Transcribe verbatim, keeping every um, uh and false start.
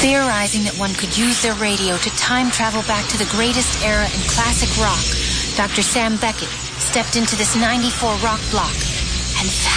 Theorizing that one could use their radio to time travel back to the greatest era in classic rock, Doctor Sam Beckett stepped into this ninety-four rock block and